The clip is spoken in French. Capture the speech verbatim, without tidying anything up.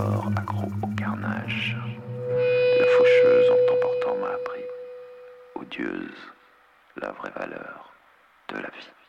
mort accro au carnage. La faucheuse en t'emportant m'a appris, odieuse, la vraie valeur de la vie.